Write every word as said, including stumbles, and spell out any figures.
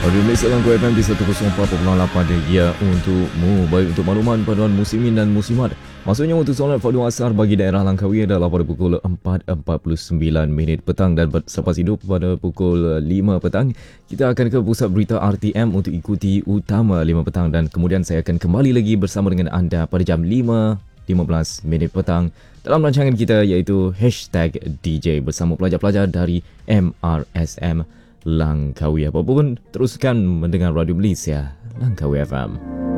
Radio Malaysia Langkawi F M di seratus empat perpuluhan lapan ya untukmu. Baik, untuk makluman paduan muslimin dan muslimat. Maksudnya untuk solat fardu asar bagi daerah Langkawi adalah pada pukul empat empat puluh sembilan minit petang, dan selepas itu pada pukul lima petang kita akan ke pusat berita R T M untuk ikuti utama lima petang, dan kemudian saya akan kembali lagi bersama dengan anda pada jam lima lima belas minit petang dalam rancangan kita iaitu Hashtag D J bersama pelajar-pelajar dari M R S M Langkawi. Apapun, teruskan mendengar Radio Malaysia Langkawi F M.